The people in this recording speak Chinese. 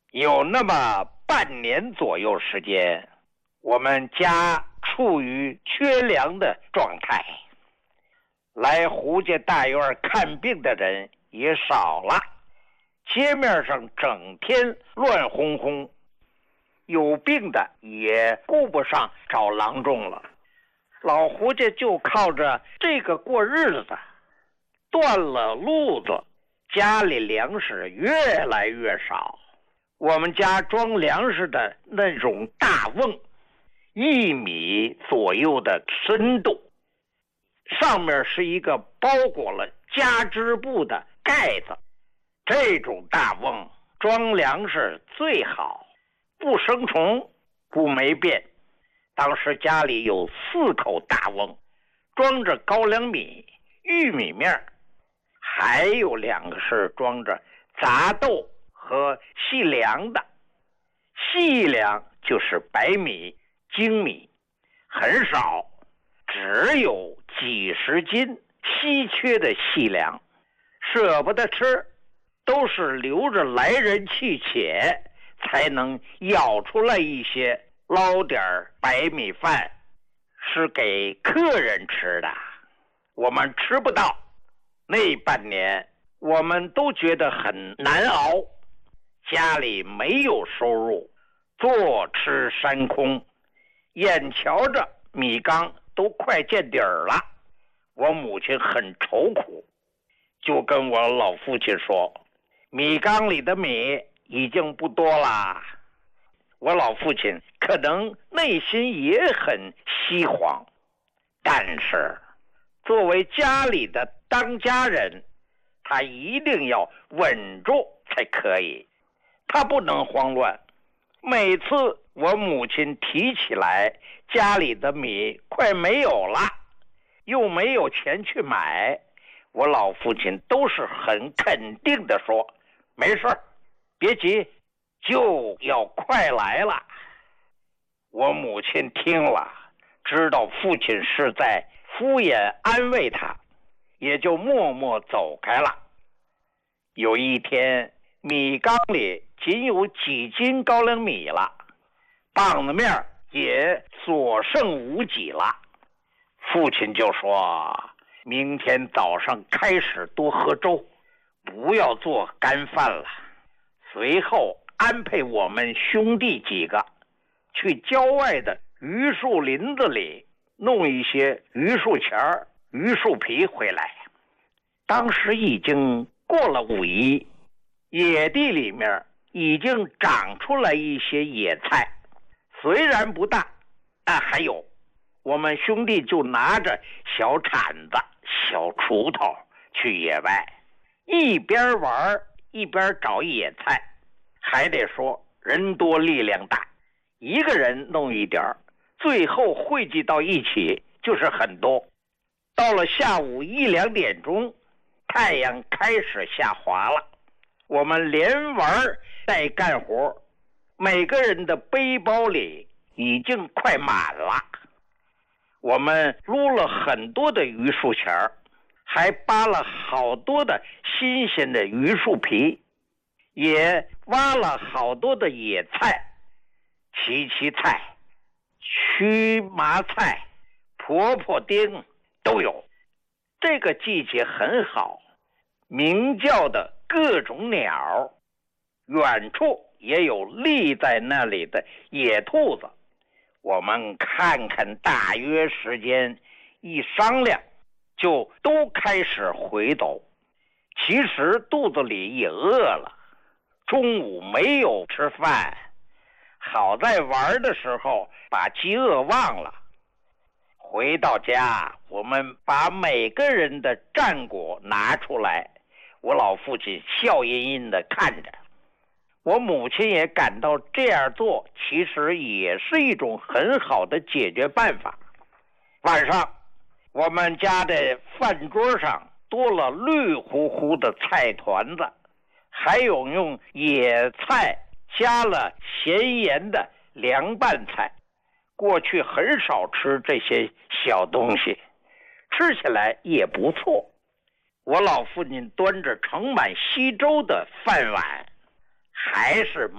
有那么半年左右时间，我们家处于缺粮的状态，来胡家大院看病的人也少了，街面上整天乱哄哄，有病的也顾不上找郎中了。老胡家就靠着这个过日子，断了路子，家里粮食越来越少。我们家装粮食的那种大瓮，1米左右的深度，上面是一个包裹了加织布的盖子。这种大瓮装粮食最好，不生虫，不霉变。当时家里有4口大瓮，装着高粱米、玉米面，还有2个是装着杂豆和细粮的。细粮就是白米、精米，很少，只有几十斤稀缺的细粮，舍不得吃，都是留着来人去且，才能舀出来一些，捞点白米饭，是给客人吃的，我们吃不到。那半年我们都觉得很难熬，家里没有收入，坐吃山空，眼瞧着米缸都快见底儿了，我母亲很愁苦，就跟我老父亲说，米缸里的米已经不多啦。我老父亲可能内心也很稀慌，但是作为家里的当家人，他一定要稳住才可以，他不能慌乱。每次我母亲提起来家里的米快没有了，又没有钱去买，我老父亲都是很肯定的说，没事，别急，就要快来了。我母亲听了，知道父亲是在敷衍安慰他，也就默默走开了。有一天，米缸里仅有几斤高粱米了，棒子面也所剩无几了。父亲就说，明天早上开始多喝粥，不要做干饭了。随后安排我们兄弟几个去郊外的榆树林子里弄一些榆树钱、榆树皮回来。当时已经过了5一，野地里面已经长出来一些野菜，虽然不大，但还有。我们兄弟就拿着小铲子、小锄头去野外，一边玩一边找野菜。还得说人多力量大，一个人弄一点，最后汇集到一起就是很多。到了下午1、2点钟，太阳开始下滑了，我们连玩带干活，每个人的背包里已经快满了。我们撸了很多的榆树钱，还扒了好多的新鲜的榆树皮，也挖了好多的野菜，荠菜、荨麻菜、婆婆丁都有。这个季节很好，鸣叫的各种鸟，远处也有立在那里的野兔子。我们看看大约时间，一商量就都开始回走。其实肚子里也饿了，中午没有吃饭，好在玩的时候把饥饿忘了。回到家，我们把每个人的战果拿出来，我老父亲笑吟吟地看着。我母亲也感到这样做其实也是一种很好的解决办法。晚上我们家的饭桌上多了绿乎乎的菜团子，还有用野菜加了咸盐的凉拌菜。过去很少吃这些小东西，吃起来也不错。我老父亲端着盛满稀粥的饭碗，还是